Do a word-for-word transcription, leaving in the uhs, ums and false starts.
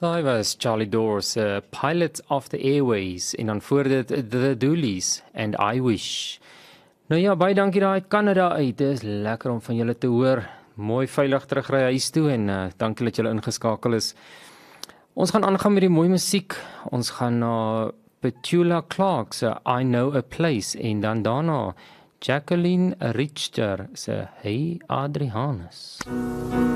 Daai was Charlie Dawes, uh, Pilot of the Airways, en dan voor dit The Doolies and I Wish. Nou ja, baie dankie daar uit Kanada uit. Dit is lekker om van julle te hoor. Mooi veilig terugry huis toe en uh, dankie dat julle ingeskakel is. Ons gaan aangaan met die mooi musiek. Ons gaan na Petula Clark se I Know a Place en dan daarna Jacqueline Richter se Hey Adrianus.